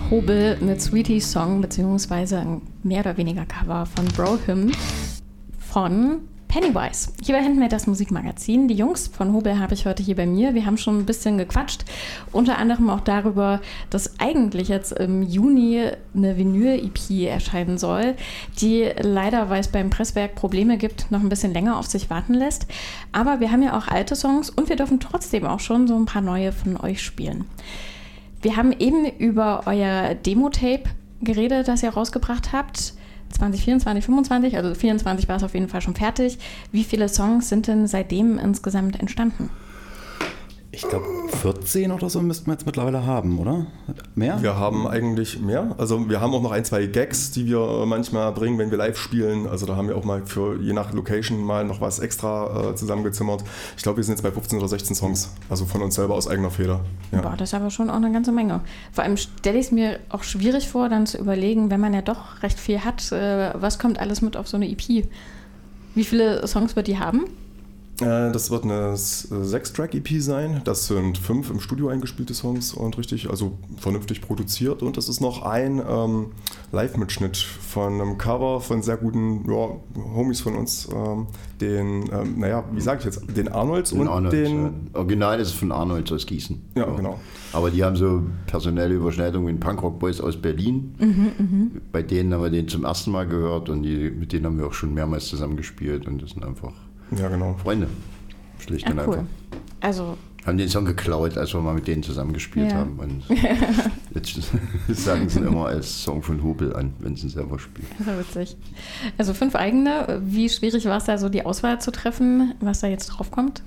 Hobel mit Sweetie Song, beziehungsweise ein mehr oder weniger Cover von Bro Hymn von Pennywise. Hier bei Handmade, das Musikmagazin. Die Jungs von Hobel habe ich heute hier bei mir. Wir haben schon ein bisschen gequatscht, unter anderem auch darüber, dass eigentlich jetzt im Juni eine Vinyl-EP erscheinen soll, die leider, weil es beim Presswerk Probleme gibt, noch ein bisschen länger auf sich warten lässt. Aber wir haben ja auch alte Songs und wir dürfen trotzdem auch schon so ein paar neue von euch spielen. Wir haben eben über euer Demo-Tape geredet, das ihr rausgebracht habt. 2024, 25, also 24 war es auf jeden Fall schon fertig. Wie viele Songs sind denn seitdem insgesamt entstanden? Ich glaube 14 oder so müssten wir jetzt mittlerweile haben, oder? Mehr? Wir haben eigentlich mehr. Also wir haben auch noch 1, 2 Gags, die wir manchmal bringen, wenn wir live spielen. Also da haben wir auch mal für je nach Location mal noch was extra zusammengezimmert. Ich glaube, wir sind jetzt bei 15 oder 16 Songs. Also von uns selber aus eigener Feder. Ja. Boah, das ist aber schon auch eine ganze Menge. Vor allem stelle ich es mir auch schwierig vor, dann zu überlegen, wenn man ja doch recht viel hat, was kommt alles mit auf so eine EP? Wie viele Songs wird die haben? Das wird eine 6-Track-EP sein. Das sind 5 im Studio eingespielte Songs und richtig, also vernünftig produziert. Und das ist noch ein Live-Mitschnitt von einem Cover von sehr guten Homies von uns. Den Arnolds den und Arnold, den... Original ist von Arnold aus Gießen. Ja, genau. Aber die haben so personelle Überschneidungen mit Punkrock Boys aus Berlin. Bei denen haben wir den zum ersten Mal gehört und mit denen haben wir auch schon mehrmals zusammengespielt und das sind einfach... Ja, genau. Freunde, schlicht und cool. einfach. Also Haben den Song geklaut, als wir mal mit denen zusammengespielt haben. Und jetzt sagen sie ihn immer als Song von Hobel an, wenn sie ihn selber spielen. Das ist witzig. Also 5 eigene. Wie schwierig war es da so, die Auswahl zu treffen, was da jetzt drauf kommt?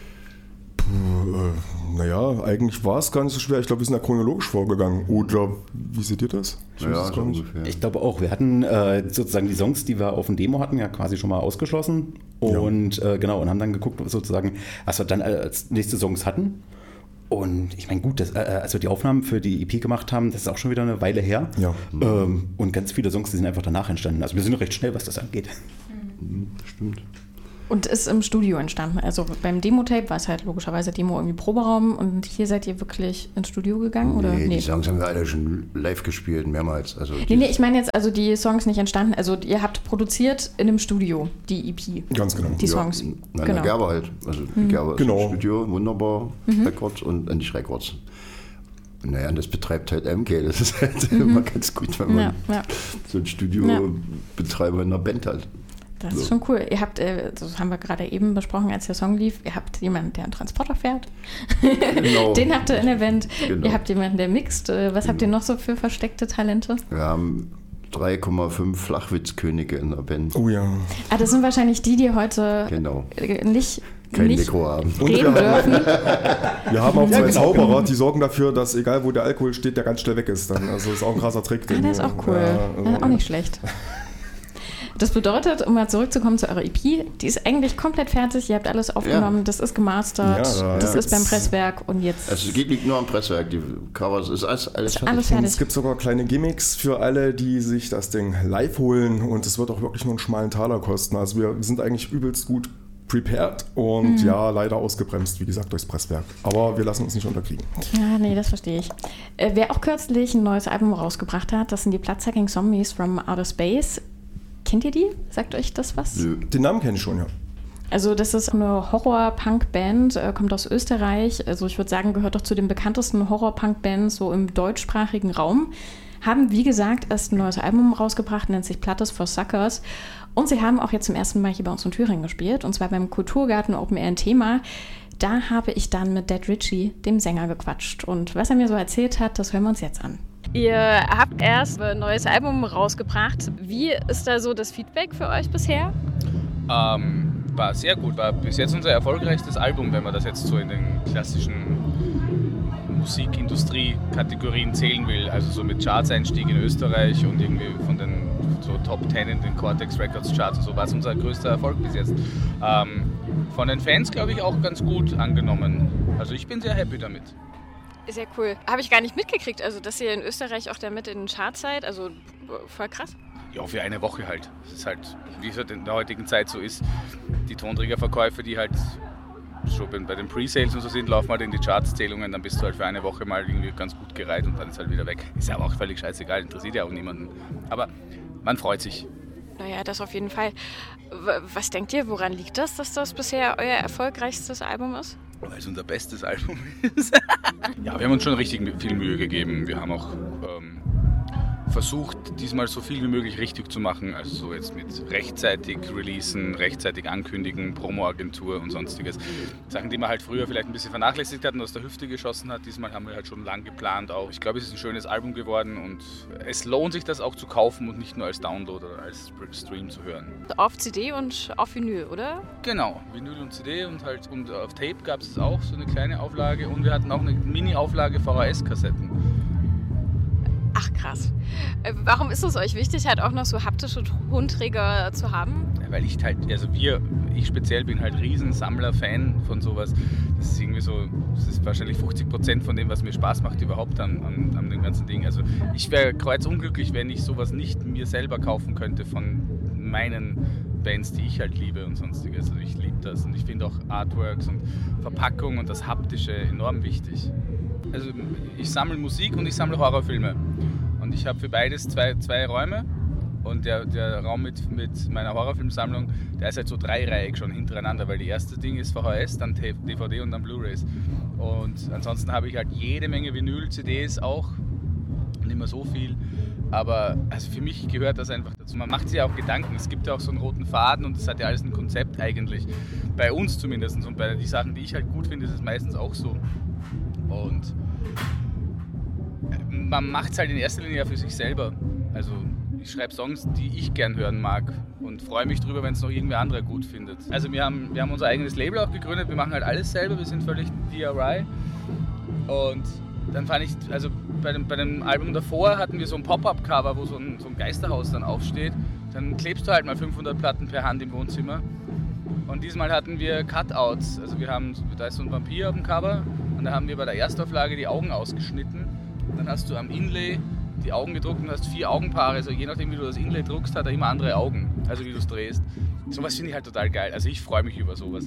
Naja, eigentlich war es gar nicht so schwer. Ich glaube, wir sind da chronologisch vorgegangen. Oder wie seht ihr das? Ja, so ungefähr. Ich glaube auch. Wir hatten sozusagen die Songs, die wir auf dem Demo hatten, ja quasi schon mal ausgeschlossen. Und und haben dann geguckt, sozusagen, was wir dann als nächste Songs hatten. Und ich meine, gut, als wir die Aufnahmen für die EP gemacht haben, das ist auch schon wieder eine Weile her. Ja. Und ganz viele Songs, die sind einfach danach entstanden. Also wir sind recht schnell, was das angeht. Stimmt. Und ist im Studio entstanden. Also beim Demo-Tape war es halt logischerweise Demo irgendwie Proberaum und hier seid ihr wirklich ins Studio gegangen? Oder? Nee, die Songs haben wir alle schon live gespielt, mehrmals. Also Nee, ich meine jetzt also die Songs nicht entstanden. Also ihr habt produziert in einem Studio, die EP. Ganz genau. Die Songs. Nein, der Gerber halt. Also die Gerber ist Genau. im Studio, wunderbar, Records und nicht Records. Naja, und das betreibt halt MK. Das ist halt immer ganz gut, wenn man so ein Studiobetreiber in einer Band hat. Das ist schon cool. Ihr habt, das haben wir gerade eben besprochen, als der Song lief, ihr habt jemanden, der einen Transporter fährt. Genau. Den habt ihr in der Band. Genau. Ihr habt jemanden, der mixt. Was habt ihr noch so für versteckte Talente? Wir haben 3,5 Flachwitzkönige in der Band. Oh ja. Das sind wahrscheinlich die heute nicht Kein Mikro haben. reden dürfen. Wir haben auch 2 Zauberer, die sorgen dafür, dass egal wo der Alkohol steht, der ganz schnell weg ist. Dann. Also das ist auch ein krasser Trick. Der ist auch cool. Das ist auch nicht schlecht. Das bedeutet, um mal zurückzukommen zu eurer EP, die ist eigentlich komplett fertig, ihr habt alles aufgenommen, das ist gemastert, das ist beim Presswerk und jetzt... Also es liegt nur am Presswerk, die Covers ist alles fertig. Alles fertig. Und es gibt sogar kleine Gimmicks für alle, die sich das Ding live holen und es wird auch wirklich nur einen schmalen Taler kosten. Also wir sind eigentlich übelst gut prepared und leider ausgebremst, wie gesagt, durchs Presswerk. Aber wir lassen uns nicht unterkriegen. Ja, nee, das verstehe ich. Wer auch kürzlich ein neues Album rausgebracht hat, das sind die Bloodsucking Zombies from Outer Space. Kennt ihr die? Sagt euch das was? Den Namen kenne ich schon, ja. Also das ist eine Horror-Punk-Band, kommt aus Österreich. Also ich würde sagen, gehört doch zu den bekanntesten Horror-Punk-Bands so im deutschsprachigen Raum. Haben, wie gesagt, erst ein neues Album rausgebracht, nennt sich Plattes for Suckers. Und sie haben auch jetzt zum ersten Mal hier bei uns in Thüringen gespielt. Und zwar beim Kulturgarten Open Air in Thema. Da habe ich dann mit Dead Richie, dem Sänger, gequatscht. Und was er mir so erzählt hat, das hören wir uns jetzt an. Ihr habt erst ein neues Album rausgebracht. Wie ist da so das Feedback für euch bisher? War sehr gut, war bis jetzt unser erfolgreichstes Album, wenn man das jetzt so in den klassischen Musikindustrie-Kategorien zählen will. Also so mit Charts-Einstieg in Österreich und irgendwie von den so Top 10 in den Cortex Records Charts und so war es unser größter Erfolg bis jetzt. Von den Fans, glaube ich, auch ganz gut angenommen. Also ich bin sehr happy damit. Sehr cool. Habe ich gar nicht mitgekriegt, also dass ihr in Österreich auch damit in den Charts seid, also voll krass. Ja, für eine Woche halt. Das ist halt, wie es halt in der heutigen Zeit so ist, die Tonträgerverkäufe, die halt schon bei den Pre-Sales und so sind, laufen halt in die Charts-Zählungen, dann bist du halt für eine Woche mal irgendwie ganz gut gereiht und dann ist halt wieder weg. Ist ja aber auch völlig scheißegal, interessiert ja auch niemanden. Aber man freut sich. Naja, das auf jeden Fall. Was denkt ihr, woran liegt das, dass das bisher euer erfolgreichstes Album ist? Weil es unser bestes Album ist. Ja, wir haben uns schon richtig viel Mühe gegeben. Wir haben auch versucht, diesmal so viel wie möglich richtig zu machen. Also so jetzt mit rechtzeitig releasen, rechtzeitig ankündigen, Promo-Agentur und sonstiges. Sachen, die man halt früher vielleicht ein bisschen vernachlässigt hat und aus der Hüfte geschossen hat. Diesmal haben wir halt schon lang geplant auch. Ich glaube, es ist ein schönes Album geworden und es lohnt sich, das auch zu kaufen und nicht nur als Download oder als Stream zu hören. Auf CD und auf Vinyl, oder? Genau, Vinyl und CD und auf Tape gab es auch so eine kleine Auflage und wir hatten auch eine Mini-Auflage VHS-Kassetten. Ach krass. Warum ist es euch wichtig, halt auch noch so haptische Tonträger zu haben? Ja, weil ich speziell bin halt Riesensammler-Fan von sowas. Das ist irgendwie so, das ist wahrscheinlich 50% von dem, was mir Spaß macht überhaupt an dem ganzen Ding. Also ich wäre kreuzunglücklich, wenn ich sowas nicht mir selber kaufen könnte von meinen Bands, die ich halt liebe und sonstiges. Also ich liebe das und ich finde auch Artworks und Verpackung und das Haptische enorm wichtig. Also ich sammle Musik und ich sammle Horrorfilme und ich habe für beides zwei Räume und der Raum mit meiner Horrorfilmsammlung, der ist halt so dreireihig schon hintereinander, weil die erste Ding ist VHS, dann DVD und dann Blu-rays und ansonsten habe ich halt jede Menge Vinyl, CDs auch, nicht mehr so viel, aber also für mich gehört das einfach dazu. Man macht sich ja auch Gedanken, es gibt ja auch so einen roten Faden und das hat ja alles ein Konzept eigentlich, bei uns zumindest und bei den Sachen, die ich halt gut finde, ist es meistens auch so. Und man macht es halt in erster Linie ja für sich selber. Also ich schreibe Songs, die ich gern hören mag und freue mich drüber, wenn es noch irgendwer anderer gut findet. Also wir haben unser eigenes Label auch gegründet, wir machen halt alles selber, wir sind völlig DIY. Und dann fand ich, also bei dem Album davor hatten wir so ein Pop-Up-Cover, wo so ein Geisterhaus dann aufsteht. Dann klebst du halt mal 500 Platten per Hand im Wohnzimmer. Und diesmal hatten wir Cutouts, also da ist so ein Vampir auf dem Cover. Und da haben wir bei der Erstauflage die Augen ausgeschnitten. Und dann hast du am Inlay die Augen gedruckt und hast 4 Augenpaare. Also je nachdem, wie du das Inlay druckst, hat er immer andere Augen. Also wie du es drehst. Sowas finde ich halt total geil. Also ich freue mich über sowas.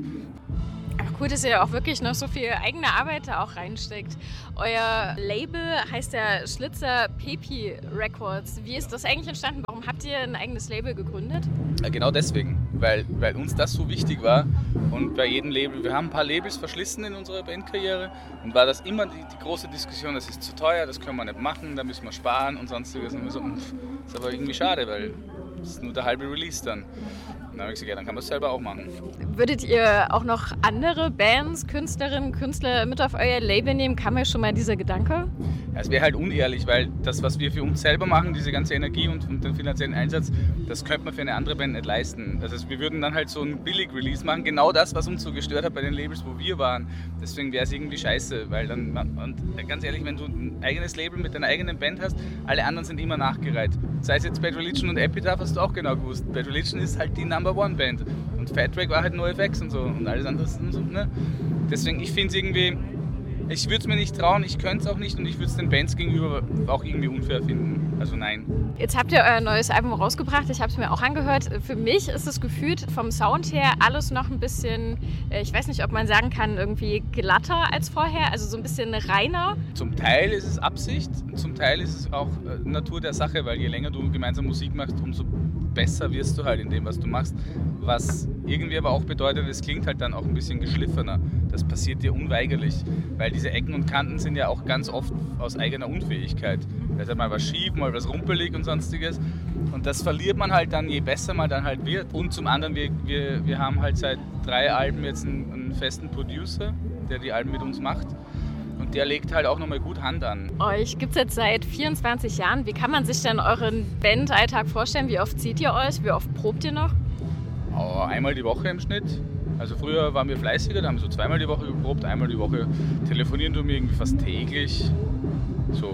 Ach cool, dass ihr auch wirklich noch so viel eigene Arbeit da auch reinsteckt. Euer Label heißt ja Schlitzer Pepi Records. Wie ist das eigentlich entstanden? Warum habt ihr ein eigenes Label gegründet? Ja, genau deswegen, weil uns das so wichtig war. Und bei jedem Label, wir haben ein paar Labels verschlissen in unserer Bandkarriere und war das immer die große Diskussion, das ist zu teuer, das können wir nicht machen, da müssen wir sparen und sonstiges. Und wir so, das ist aber irgendwie schade, weil das ist nur der halbe Release dann. Und dann habe ich gesagt, ja, dann kann man es selber auch machen. Würdet ihr auch noch andere Bands, Künstlerinnen, Künstler mit auf euer Label nehmen? Kam mir schon mal dieser Gedanke? Ja, es wäre halt unehrlich, weil das, was wir für uns selber machen, diese ganze Energie und den finanziellen Einsatz, das könnte man für eine andere Band nicht leisten. Also wir würden dann halt so ein Billig-Release machen, genau das, was uns so gestört hat bei den Labels, wo wir waren. Deswegen wäre es irgendwie scheiße, weil dann, und ganz ehrlich, wenn du ein eigenes Label mit deiner eigenen Band hast, alle anderen sind immer nachgereiht. Sei es jetzt Bad Religion und Epitaph, hast du auch genau gewusst. Bad Religion ist halt die Number-One-Band und Fat Wreck war halt NoFX und so und alles andere und so, ne? Deswegen, ich finde es irgendwie, ich würde es mir nicht trauen, ich könnte es auch nicht und ich würde es den Bands gegenüber auch irgendwie unfair finden. Also nein. Jetzt habt ihr euer neues Album rausgebracht, ich habe es mir auch angehört. Für mich ist es gefühlt vom Sound her alles noch ein bisschen, ich weiß nicht, ob man sagen kann, irgendwie glatter als vorher, also so ein bisschen reiner. Zum Teil ist es Absicht, zum Teil ist es auch Natur der Sache, weil je länger du gemeinsam Musik machst, umso besser wirst du halt in dem, was du machst. Was irgendwie aber auch bedeutet, es klingt halt dann auch ein bisschen geschliffener. Das passiert dir unweigerlich, weil diese Ecken und Kanten sind ja auch ganz oft aus eigener Unfähigkeit. Da ist halt mal was schief, mal was rumpelig und sonstiges. Und das verliert man halt dann, je besser man dann halt wird. Und zum anderen, wir haben halt seit 3 Alben jetzt einen festen Producer, der die Alben mit uns macht. Und der legt halt auch nochmal gut Hand an. Euch gibt es jetzt seit 24 Jahren. Wie kann man sich denn euren Bandalltag vorstellen? Wie oft seht ihr euch? Wie oft probt ihr noch? Einmal die Woche im Schnitt. Also früher waren wir fleißiger, da haben wir so 2-mal die Woche geprobt, einmal die Woche telefonieren wir irgendwie fast täglich. So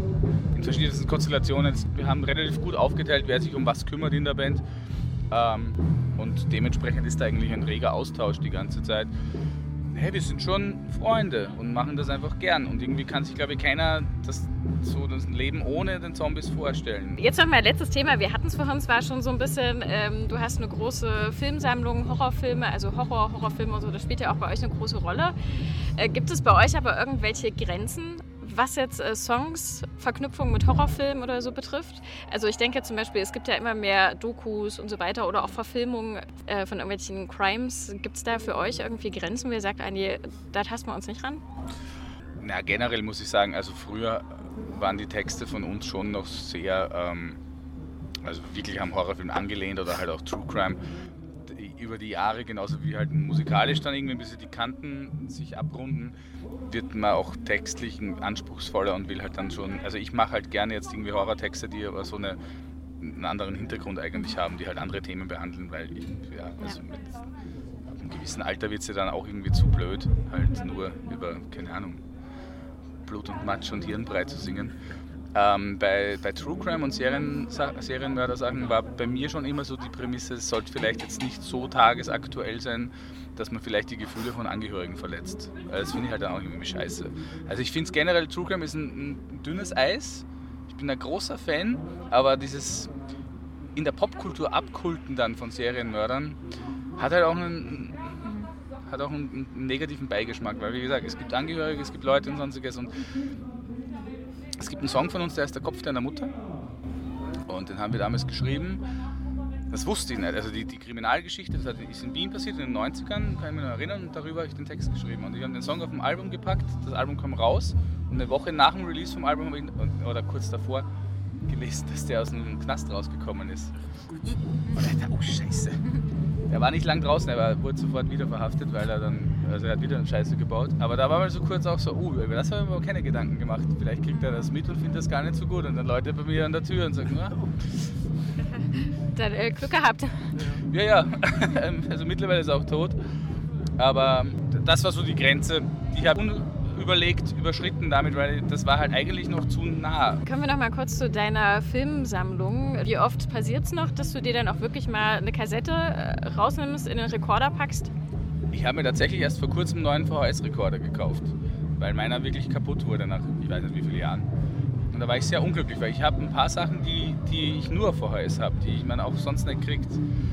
in verschiedensten Konstellationen. Wir haben relativ gut aufgeteilt, wer sich um was kümmert in der Band. Und dementsprechend ist da eigentlich ein reger Austausch die ganze Zeit. hey, wir sind schon Freunde und machen das einfach gern. Und irgendwie kann sich, glaube ich, keiner das Leben ohne den Zombies vorstellen. Jetzt noch mal letztes Thema. Wir hatten es vorhin, es war schon so ein bisschen, du hast eine große Filmsammlung, Horrorfilme, also Horrorfilme und so, das spielt ja auch bei euch eine große Rolle. Gibt es bei euch aber irgendwelche Grenzen, was jetzt Songs, Verknüpfungen mit Horrorfilmen oder so betrifft? Also ich denke zum Beispiel, es gibt ja immer mehr Dokus und so weiter oder auch Verfilmungen von irgendwelchen Crimes. Gibt es da für euch irgendwie Grenzen, wo ihr sagt, nee, da tasten wir uns nicht ran? Na, generell muss ich sagen, also früher waren die Texte von uns schon noch sehr, also wirklich am Horrorfilm angelehnt oder halt auch True Crime. Über die Jahre, genauso wie halt musikalisch dann irgendwie, bis die Kanten sich abrunden, wird man auch textlich anspruchsvoller und will halt dann schon, also ich mache halt gerne jetzt irgendwie Horrortexte, die aber so einen anderen Hintergrund eigentlich haben, die halt andere Themen behandeln, weil also mit einem gewissen Alter wird es ja dann auch irgendwie zu blöd, halt nur über, keine Ahnung, Blut und Matsch und Hirnbrei zu singen. Bei True Crime und Serienmörder-Sachen war bei mir schon immer so die Prämisse, es sollte vielleicht jetzt nicht so tagesaktuell sein, dass man vielleicht die Gefühle von Angehörigen verletzt. Das finde ich halt dann auch irgendwie scheiße. Also ich finde es generell, True Crime ist ein dünnes Eis. Ich bin ein großer Fan, aber dieses in der Popkultur abkulten dann von Serienmördern hat halt auch einen negativen Beigeschmack, weil wie gesagt, es gibt Angehörige, es gibt Leute und sonstiges und es gibt einen Song von uns, der heißt Der Kopf deiner Mutter und den haben wir damals geschrieben. Das wusste ich nicht, also die Kriminalgeschichte, das ist in Wien passiert in den 90ern, kann ich mich noch erinnern, und darüber habe ich den Text geschrieben. Und ich habe den Song auf dem Album gepackt, das Album kam raus und eine Woche nach dem Release vom Album, oder kurz davor, gelesen, dass der aus dem Knast rausgekommen ist. Und ich dachte, oh Scheiße. Er war nicht lang draußen, er wurde sofort wieder verhaftet, weil er hat wieder eine Scheiße gebaut. Aber da war mal so kurz auch so, über das habe ich mir auch keine Gedanken gemacht. Vielleicht kriegt er das mit und findet das gar nicht so gut. Und dann Leute bei mir an der Tür und sagen, Dann Glück gehabt. Ja. Also mittlerweile ist er auch tot. Aber das war so die Grenze, die ich habe unüberlegt überschritten damit, weil das war halt eigentlich noch zu nah. Kommen wir noch mal kurz zu deiner Filmsammlung. Wie oft passiert es noch, dass du dir dann auch wirklich mal eine Kassette rausnimmst, in den Rekorder packst? Ich habe mir tatsächlich erst vor kurzem einen neuen VHS-Rekorder gekauft, weil meiner wirklich kaputt wurde nach ich weiß nicht wie vielen Jahren. Und da war ich sehr unglücklich, weil ich habe ein paar Sachen, die ich nur auf VHS habe, die man auch sonst nicht kriegt.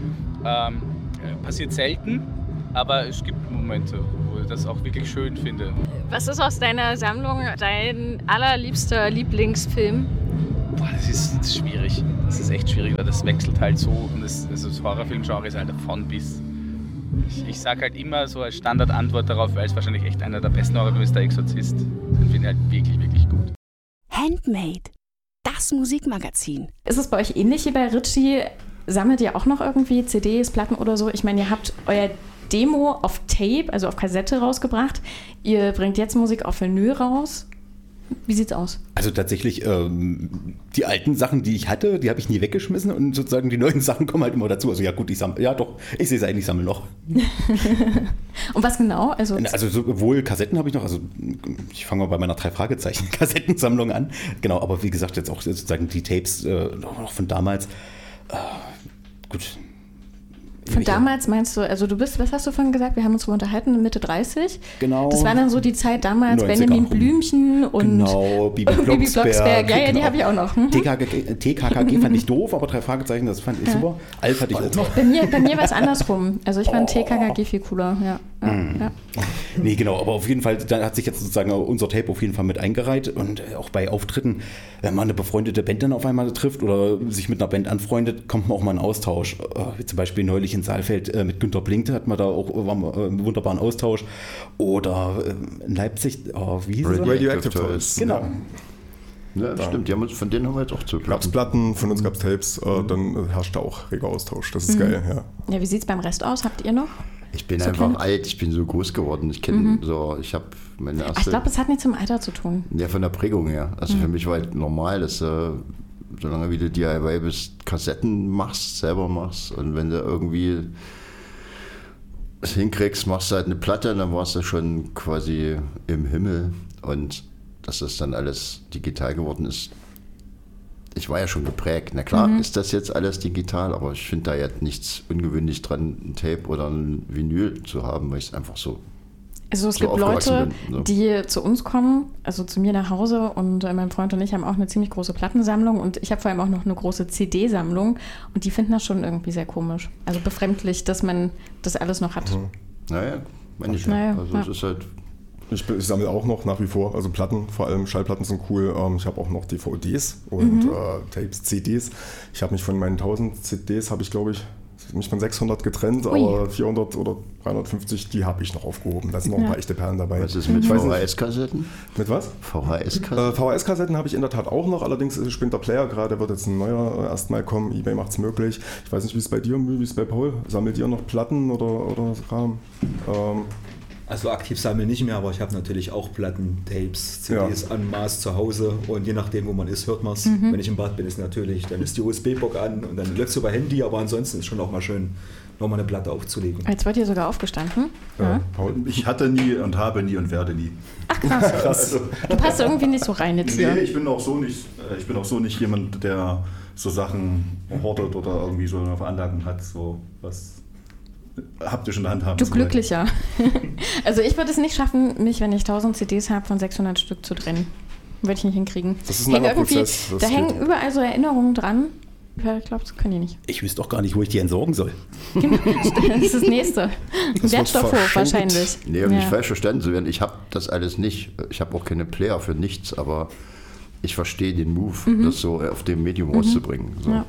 Passiert selten, aber es gibt Momente, wo ich das auch wirklich schön finde. Was ist aus deiner Sammlung dein allerliebster Lieblingsfilm? Boah, das ist schwierig. Das ist echt schwierig, weil das wechselt halt so. Und das Horrorfilmgenre ist halt von bis. Ich sage halt immer so als Standardantwort darauf, weil es wahrscheinlich echt einer der besten Horrorfilme ist, der Exorzist. Den finde ich halt wirklich, wirklich gut. Handmade, das Musikmagazin. Ist es bei euch ähnlich wie bei Ritchie? Sammelt ihr auch noch irgendwie CDs, Platten oder so? Ich meine, ihr habt euer Demo auf Tape, also auf Kassette rausgebracht. Ihr bringt jetzt Musik auf Vinyl raus. Wie sieht's aus? Also tatsächlich, die alten Sachen, die ich hatte, die habe ich nie weggeschmissen und sozusagen die neuen Sachen kommen halt immer dazu. Also ja gut, ich sehe es eigentlich, ich sammle noch. Und was genau? Also sowohl Kassetten habe ich noch, also ich fange mal bei meiner 3-Fragezeichen-Kassettensammlung an. Genau, aber wie gesagt, jetzt auch sozusagen die Tapes noch von damals. Gut. Von damals meinst du, also du bist, was hast du vorhin gesagt, wir haben uns unterhalten, Mitte 30. Genau. Das war dann so die Zeit damals, Benjamin Blümchen und Bibi Blocksberg. Ja, die habe ich auch noch. TKKG fand ich doof, aber 3 Fragezeichen, das fand ich super. Alf hatte ich auch noch. Bei mir war es andersrum. Also ich fand TKKG viel cooler, ja. Nee, genau, aber auf jeden Fall, da hat sich jetzt sozusagen unser Tape auf jeden Fall mit eingereiht und auch bei Auftritten, wenn man eine befreundete Band dann auf einmal trifft oder sich mit einer Band anfreundet, kommt man auch mal in Austausch. Wie zum Beispiel neulich in Saalfeld mit Günter Blink hat man da auch einen wunderbaren Austausch. Oder in Leipzig, wie hieß es? Radioactive Toys. Genau. Ja, stimmt, von denen haben wir jetzt auch zu Gab's Platten, von uns gab es Tapes, dann herrscht da auch reger Austausch. Das ist geil, ja. Ja, wie sieht es beim Rest aus? Habt ihr noch? Ich bin einfach alt, ich bin so groß geworden. Ich kenne ich habe meine erste... Ich glaube, es hat nichts mit dem Alter zu tun. Ja, von der Prägung her. Also für mich war halt normal, dass solange wie du DIY bist, Kassetten selber machst und wenn du irgendwie es hinkriegst, machst du halt eine Platte, dann warst du schon quasi im Himmel und dass das dann alles digital geworden ist. Ich war ja schon geprägt. Na klar, ist das jetzt alles digital, aber ich finde da jetzt nichts ungewöhnlich dran, ein Tape oder ein Vinyl zu haben, weil ich es einfach so Also es so gibt Leute, aufgewachsen bin, so. die zu uns kommen, also zu mir nach Hause und mein Freund und ich haben auch eine ziemlich große Plattensammlung und ich habe vor allem auch noch eine große CD-Sammlung und die finden das schon irgendwie sehr komisch. Also befremdlich, dass man das alles noch hat. Naja, meine ich Naja, ja. Also es ist halt... Ich sammle auch noch nach wie vor, also Platten, vor allem Schallplatten sind cool. Ich habe auch noch DVDs und Tapes, CDs. Ich habe mich von meinen 1000 CDs, habe ich glaube ich, mich von 600 getrennt, aber 400 oder 350, die habe ich noch aufgehoben. Da sind noch ein paar echte Perlen dabei. Was ist mit VHS-Kassetten? Mit was? VHS-Kassetten? VHS-Kassetten habe ich in der Tat auch noch, allerdings spinnt der Player gerade, der wird jetzt ein neuer erstmal kommen, eBay macht es möglich. Ich weiß nicht, wie es bei dir, wie es bei Paul, sammelt ihr noch Platten oder Kram? Also aktiv sammeln nicht mehr, aber ich habe natürlich auch Platten, Tapes, CDs en masse zu Hause und je nachdem, wo man ist, hört man es. Wenn ich im Bad bin, ist natürlich, dann ist die USB-Box an und dann läuft es über Handy, aber ansonsten ist schon auch mal schön, nochmal eine Platte aufzulegen. Jetzt wird hier sogar aufgestanden. Ja. Paul? Ich hatte nie und habe nie und werde nie. Ach krass. Also, Du passt irgendwie nicht so rein jetzt hier. nee, ich bin auch so nicht jemand, der so Sachen hortet oder irgendwie so eine Veranlagung hat, so was haptisch in der Hand haben. Du Glücklicher. Also ich würde es nicht schaffen, mich, wenn ich 1000 CDs habe, von 600 Stück zu trennen. Würde ich nicht hinkriegen. Das ist ein langer Prozess. Da hängen überall so Erinnerungen dran. Ich glaube, das können die nicht. Ich wüsste auch gar nicht, wo ich die entsorgen soll. Genau. Das ist das Nächste. Das Wertstoffhof wird wahrscheinlich. Nee, um nicht falsch verstanden zu werden, ich habe das alles nicht. Ich habe auch keine Player für nichts, aber ich verstehe den Move, das so auf dem Medium rauszubringen. So. Ja.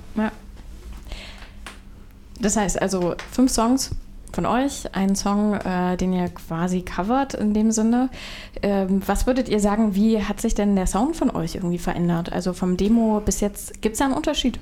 Das heißt also 5 Songs von euch, einen Song, den ihr quasi covert in dem Sinne. Was würdet ihr sagen, wie hat sich denn der Sound von euch irgendwie verändert? Also vom Demo bis jetzt, gibt es da einen Unterschied?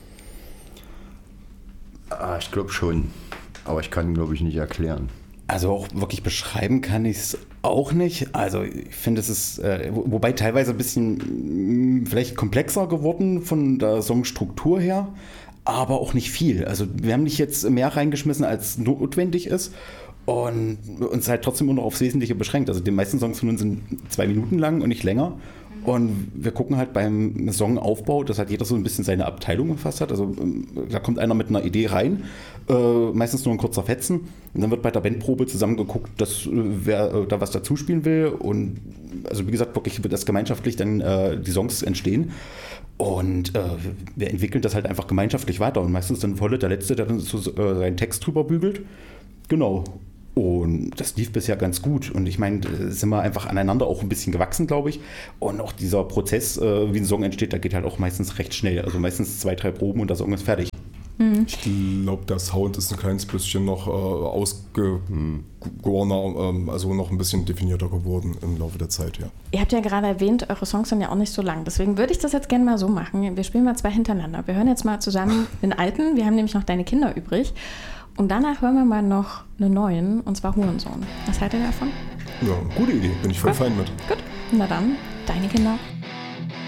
Ich glaube schon, aber ich kann, glaube ich, nicht erklären. Also auch wirklich beschreiben kann ich es auch nicht. Also ich finde, es ist, wobei teilweise ein bisschen vielleicht komplexer geworden von der Songstruktur her, aber auch nicht viel. Also wir haben nicht jetzt mehr reingeschmissen, als notwendig ist und uns halt trotzdem nur noch aufs Wesentliche beschränkt. Also die meisten Songs von uns sind 2 Minuten lang und nicht länger. Und wir gucken halt beim Songaufbau, dass halt jeder so ein bisschen seine Abteilung gefasst hat. Also da kommt einer mit einer Idee rein, meistens nur ein kurzer Fetzen. Und dann wird bei der Bandprobe zusammen geguckt, dass wer da was dazu spielen will. Und also wie gesagt, wirklich wird das gemeinschaftlich dann die Songs entstehen. Und wir entwickeln das halt einfach gemeinschaftlich weiter. Und meistens dann Volle der Letzte, der dann so seinen Text drüber bügelt. Genau. Und das lief bisher ganz gut. Und ich meine, sind wir einfach aneinander auch ein bisschen gewachsen, glaube ich. Und auch dieser Prozess, wie ein Song entsteht, der geht halt auch meistens recht schnell. Also meistens 2, 3 Proben und der Song ist fertig. Ich glaube, der Sound ist ein kleines bisschen noch ausgegorener, also noch ein bisschen definierter geworden im Laufe der Zeit, ja. Ihr habt ja gerade erwähnt, eure Songs sind ja auch nicht so lang. Deswegen würde ich das jetzt gerne mal so machen. Wir spielen mal 2 hintereinander. Wir hören jetzt mal zusammen den alten. Wir haben nämlich noch Deine Kinder übrig. Und danach hören wir mal noch einen neuen, und zwar Hurensohn. Was haltet ihr davon? Ja, gute Idee, bin ich voll fein mit. Gut, na dann, Deine Kinder.